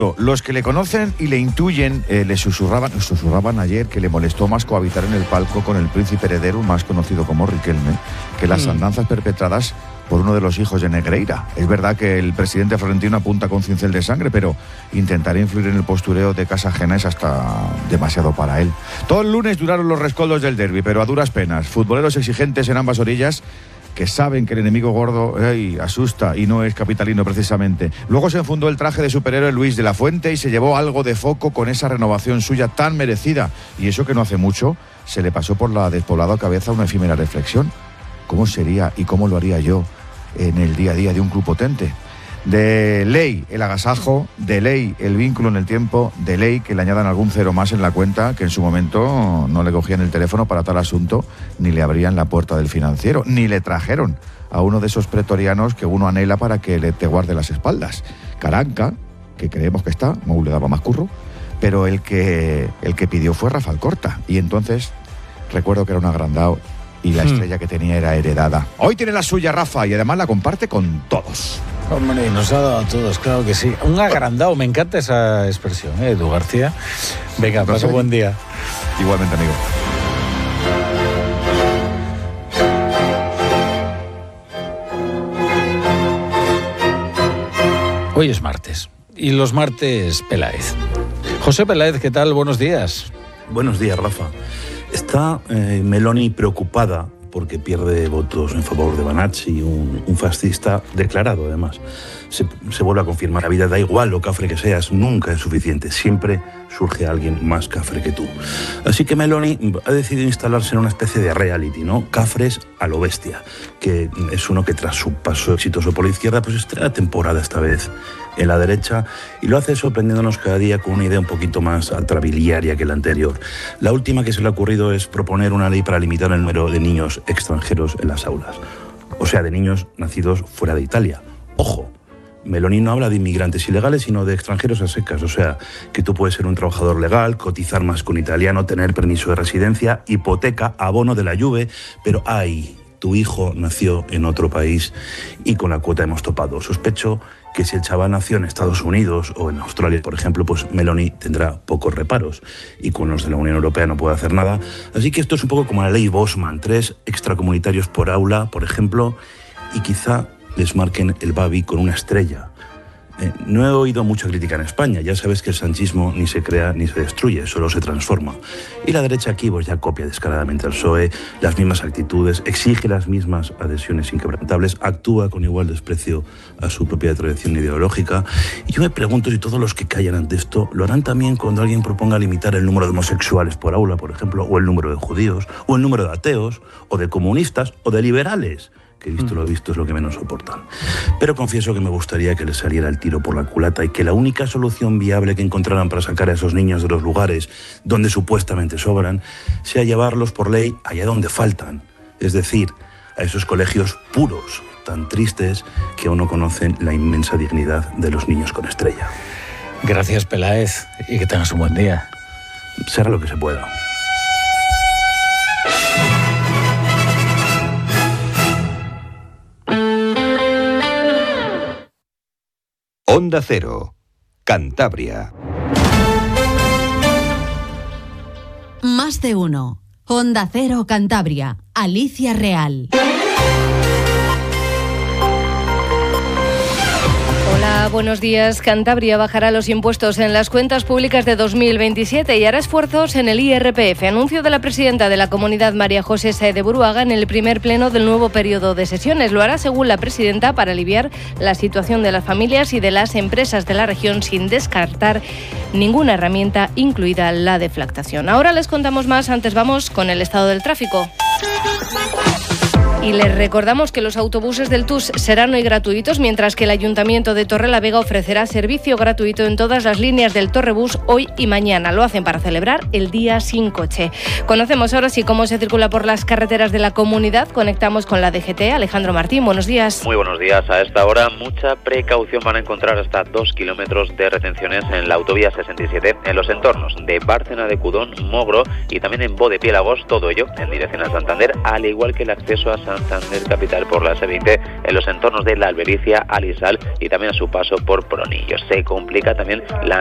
Los que le conocen y le intuyen le susurraban ayer que le molestó más cohabitar en el palco con el príncipe heredero, más conocido como Riquelme, que las andanzas perpetradas por uno de los hijos de Negreira. Es verdad que el presidente florentino apunta con cincel de sangre, pero intentar influir en el postureo de casa ajena es hasta demasiado para él. Todo el lunes duraron los rescoldos del derbi, pero a duras penas. Futboleros exigentes en ambas orillas que saben que el enemigo gordo asusta y no es capitalino precisamente. Luego se enfundó el traje de superhéroe Luis de la Fuente y se llevó algo de foco con esa renovación suya tan merecida. Y eso que no hace mucho se le pasó por la despoblada cabeza una efímera reflexión. ¿Cómo sería y cómo lo haría yo en el día a día de un club potente? De ley el agasajo, de ley el vínculo en el tiempo, de ley que le añadan algún cero más en la cuenta, que en su momento no le cogían el teléfono para tal asunto, ni le abrían la puerta del financiero, ni le trajeron a uno de esos pretorianos que uno anhela para que te guarde las espaldas. Caranca, que creemos que está, Mou le daba más curro, pero el que pidió fue Rafa Alcorta, y entonces recuerdo que era un agrandado y la estrella que tenía era heredada. Hoy tiene la suya Rafa y además la comparte con todos. Hombre, nos ha dado a todos, claro que sí. Un agrandado, me encanta esa expresión, Edu García. Venga, pasa buen día. Igualmente, amigo. Hoy es martes, y los martes Peláez. José Peláez, ¿qué tal? Buenos días. Buenos días, Rafa. Está Meloni preocupada porque pierde votos en favor de Banacci, un fascista declarado, además. Se vuelve a confirmar, la vida da igual lo cafre que seas, nunca es suficiente, siempre surge alguien más cafre que tú. Así que Meloni ha decidido instalarse en una especie de reality, ¿no? Cafres a lo bestia, que es uno que tras su paso exitoso por la izquierda, pues estrena temporada esta vez en la derecha, y lo hace sorprendiéndonos cada día con una idea un poquito más atrabiliaria que la anterior. La última que se le ha ocurrido es proponer una ley para limitar el número de niños extranjeros en las aulas, o sea, de niños nacidos fuera de Italia. Ojo, Meloni no habla de inmigrantes ilegales, sino de extranjeros a secas, o sea, que tú puedes ser un trabajador legal, cotizar más con italiano, tener permiso de residencia, hipoteca, abono de la Juve, pero ¡ay! Tu hijo nació en otro país y con la cuota hemos topado. Sospecho que si el chaval nació en Estados Unidos o en Australia, por ejemplo, pues Meloni tendrá pocos reparos y con los de la Unión Europea no puede hacer nada. Así que esto es un poco como la ley Bosman, 3 extracomunitarios por aula, por ejemplo, y quizá les marquen el babi con una estrella. No he oído mucha crítica en España, ya sabes que el sanchismo ni se crea ni se destruye, solo se transforma. Y la derecha aquí pues ya copia descaradamente al PSOE, las mismas actitudes, exige las mismas adhesiones inquebrantables, actúa con igual desprecio a su propia tradición ideológica. Y yo me pregunto si todos los que callan ante esto lo harán también cuando alguien proponga limitar el número de homosexuales por aula, por ejemplo, o el número de judíos, o el número de ateos, o de comunistas, o de liberales, que visto lo visto es lo que menos soportan. Pero confieso que me gustaría que les saliera el tiro por la culata y que la única solución viable que encontraran para sacar a esos niños de los lugares donde supuestamente sobran sea llevarlos por ley allá donde faltan, es decir, a esos colegios puros, tan tristes que aún no conocen la inmensa dignidad de los niños con estrella. Gracias, Peláez, y que tengas un buen día. Será lo que se pueda. Onda Cero, Cantabria. Más de uno. Onda Cero Cantabria. Alicia Real. Hola, buenos días. Cantabria bajará los impuestos en las cuentas públicas de 2027 y hará esfuerzos en el IRPF. Anuncio de la presidenta de la comunidad, María José Saez de Buruaga, en el primer pleno del nuevo periodo de sesiones. Lo hará, según la presidenta, para aliviar la situación de las familias y de las empresas de la región, sin descartar ninguna herramienta, incluida la deflactación. Ahora les contamos más, antes vamos con el estado del tráfico. Y les recordamos que los autobuses del TUS serán hoy gratuitos, mientras que el Ayuntamiento de Torrelavega ofrecerá servicio gratuito en todas las líneas del Torrebús hoy y mañana. Lo hacen para celebrar el Día Sin Coche. Conocemos ahora sí cómo se circula por las carreteras de la comunidad. Conectamos con la DGT. Alejandro Martín, buenos días. Muy buenos días. A esta hora mucha precaución, van a encontrar hasta 2 kilómetros de retenciones en la autovía 67 en los entornos de Bárcena de Cudón, Mogro y también en Bodepiélagos, todo ello en dirección a Santander, al igual que el acceso a Santander capital por la S20 en los entornos de La Albericia, Alisal y también a su paso por Pronillo. Se complica también la